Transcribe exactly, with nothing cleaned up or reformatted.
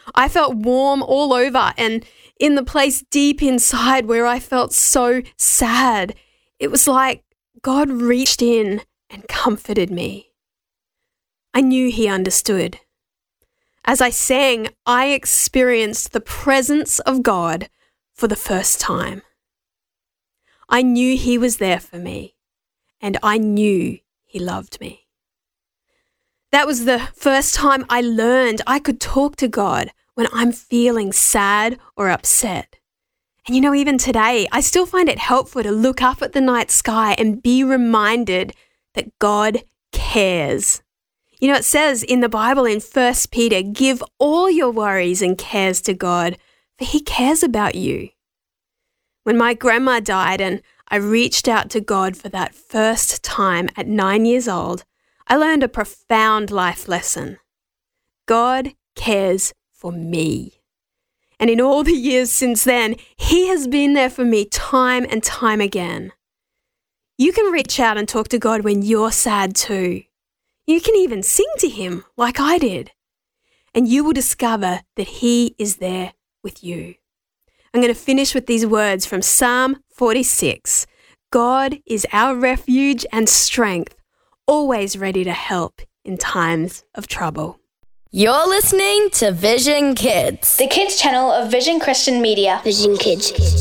I felt warm all over, and in the place deep inside where I felt so sad, it was like God reached in and comforted me. I knew He understood. As I sang, I experienced the presence of God for the first time. I knew He was there for me, and I knew He loved me. That was the first time I learned I could talk to God when I'm feeling sad or upset. And you know, even today, I still find it helpful to look up at the night sky and be reminded that God cares. You know, it says in the Bible in First Peter, give all your worries and cares to God, for He cares about you. When my grandma died and I reached out to God for that first time at nine years old, I learned a profound life lesson. God cares for me. And in all the years since then, He has been there for me time and time again. You can reach out and talk to God when you're sad too. You can even sing to Him like I did. And you will discover that He is there with you. I'm going to finish with these words from Psalm forty-six. God is our refuge and strength, always ready to help in times of trouble. You're listening to Vision Kids, the kids channel of Vision Christian Media. Vision Kids.